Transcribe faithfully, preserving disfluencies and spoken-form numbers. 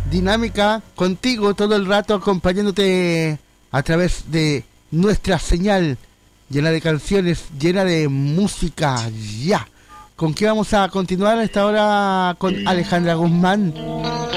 dinámica contigo todo el rato, acompañándote a través de nuestra señal llena de canciones, llena de música. Ya. ¿Con qué vamos a continuar a esta hora con Alejandra Guzmán?